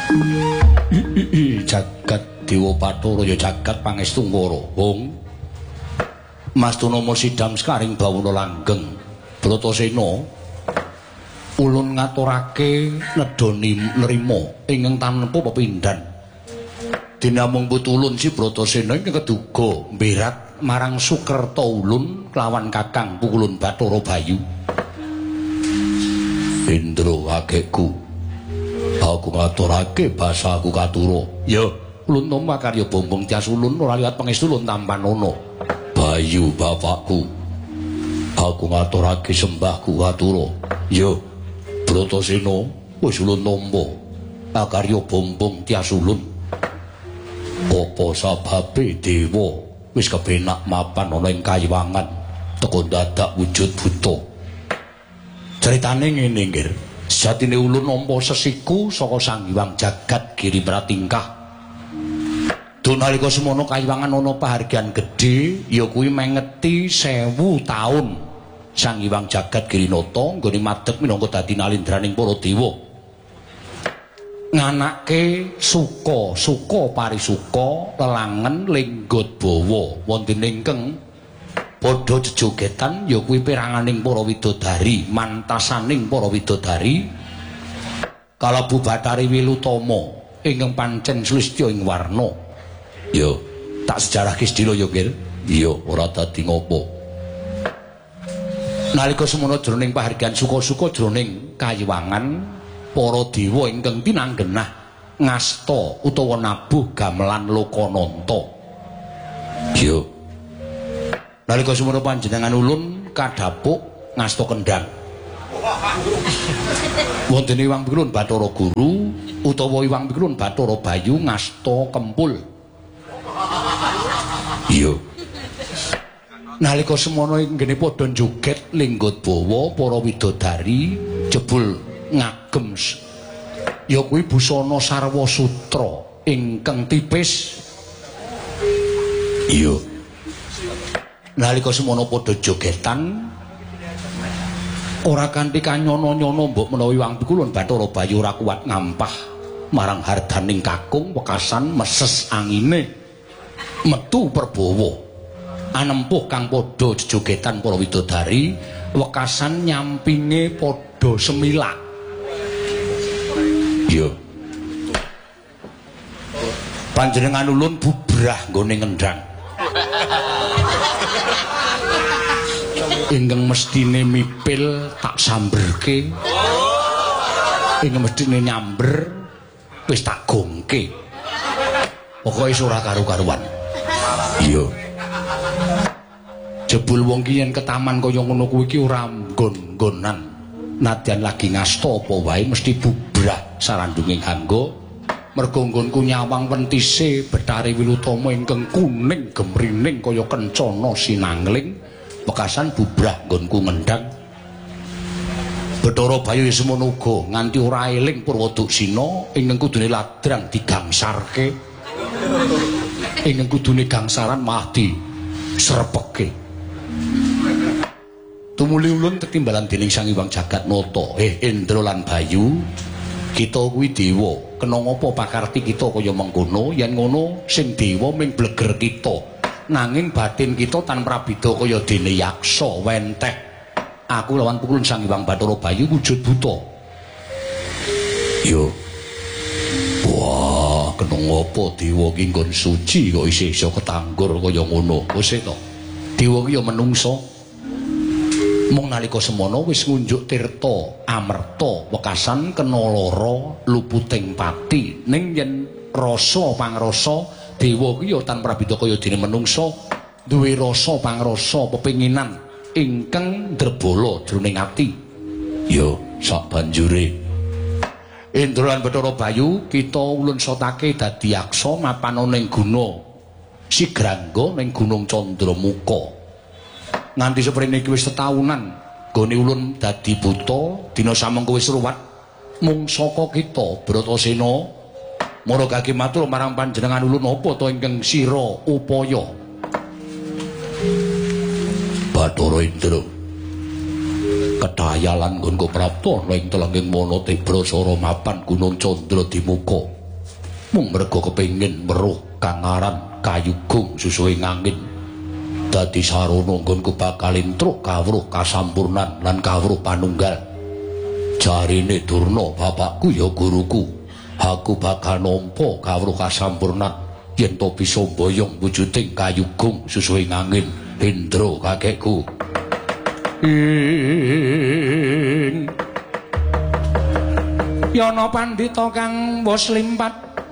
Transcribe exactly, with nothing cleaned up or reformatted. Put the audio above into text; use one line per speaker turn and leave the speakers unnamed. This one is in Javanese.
Jagat Dewa Bathara ya jagat pangestu ngoro. Wong Mastuna Sidam Skaring Bawuna Langgeng Bratasena ulun ngaturake nedoni nrimo ingkang tanpa pepindhan. Dinamung putulun si Bratasena ingkang keduga mberat marang Sukerta ulun kelawan Kakang Pukulun Bathara Bayu. Indra agekku, aku ngaturake basaku katura. Ya, ulun nampa karya bombong tias ulun ora liwat pangestu ulun Tampanana. Bayu bapakku, aku ngaturake sembahku katura. Ya, Bratasena wis ulun nampa karya bombong tias ulun. Apa sababe dewa wis kepenak mapan ana ing kayiwangan teka dadak wujud buta. Ceritane ngene nggih. Sejatine ulun nampa sesiku saka Sang Hyang Jagat Giri Pratingkah. Dunalika semono kayiwangan ana pahargyan gedhe ya kuwi mengeti sewu taun Sang Hyang Jagat Girinata nggone madhep minangka dadi nalindraning para dewa. Nganake suka, suka parisuka, lelangen lenggot bawa wonten ingkang padha jejogetan ya kuwi peranganing para widodari, mantasaning para widodari kalebu Bathari Wilutama ingkang pancen sulistya ing warna. Ya, tak sejarahke sedina ya, Kir. Ya, ora dadi ngopo. Nalika semono jroning pahargyan suka-suka jroning kayiwangan para dewa ingkang pinanggenah ngasta utawa nabuh gamelan Lokananta. Ya. Nalika semono panjenengan ulun kadhapuk ngasta kendhang. Wonten Iwang Pikulun Bathara Guru utawa Iwang Pikulun Bathara Bayu ngasta kempul. Iya. Nalika semono nggene padha joget lenggot bawa para widodari jebul ngagem ya kuwi busana sarwa sutra ingkang tipis. Iya. Nalika semono padha jogetan ora kanthi kanyono-nyono mbok menawa Iwang Pikulun Bathara Bayu ora kuat ngampah marang hardaning kakung wekasan meses angine metu perbawa anempuh kang padha jejogetan para widodari wekasan nyampinge padha semilak. Iya. Panjenengan ulun bubrah nggone ngendhang. Ingkang mestine mipil tak samberke. Ingkang mestine nyamber wis tak gongke. Pokoke ora karo-karuan. Iya. Jebul wong ki yen ke taman kaya ngono kuwi ki ora nggon-nggonan. Nadyan lagi ngasta apa wae mesti bubrah sarandunging hangga. Mergo nggonku nyawang wentise Bathari Wilutama ingkang kuning gemrining kaya kencana sinangling. Wekasan bubrah nggonku ngendhang. Bathara Bayu semono uga nganti ora eling Purwoduksina ingkang kudune ladrang digangsarke. Ingkang kudune gangsaran malah disrepeke. Tumuli ulun tetimbalan dening Sang Hyang Jagatnata. Eh Indra lan Bayu, kita kuwi dewa, kena ngapa pakarti kita kaya mengkono? Yen ngono sing dewa ming bleger kita. Nanging batin kita tanpa beda kaya dene yaksa wenteh. Aku lawan Pukulun Sang Hyang Bathara Bayu wujud buta. Yo. Wah, kena ngapa dewa ki nggon suci kok isih iso ketanggur kaya ngono. Wis to. Dewa ki ya menungso. Mung nalika semono wis ngunjuk tirta amerta wekasan kena lara luputing pati. Ning yen rasa pangrasa dewa ki ya tanpa beda kaya dene menungsa duwe rasa pangrasa pepinginan ingkang ndrebala jroning ati. Ya, sak banjure Indra lan Bathara Bayu kita ulun sotake dadi yaksa mapan ning guna Sigrangga ning Gunung Candramuka. Nganti seprene iki wis setaunan gone ulun dadi buta, dina samengko wis ruwat mung saka kita Bratasena maragake matur marang panjenengan ulun apa to ingkang sira upaya. Bathara Indra, kedayalan nggonku prapta ana ing telenging Manati Brasara mapan Gunung Candra Dimuka. Mung merga kepengin weruh kang aran Kayugung susuhing angin. Dadi sarana nggonku bakal intruk kawruh kasampurnan lan kawruh panunggal. Jarine Durna bapakku ya guruku. Aku bakal nampa kawruh kasampurnan yen to bisa mboyong wujuding Kayugung susuhing angin. Indra kakekku.
Yana pandhita kang wis limpat